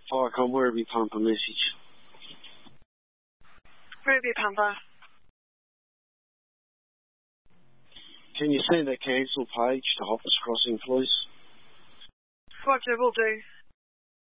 Firecom Werribee Pampa message. Werribee Pampa. Can you send a cancel page to Hoppers Crossing, please? Roger, will do.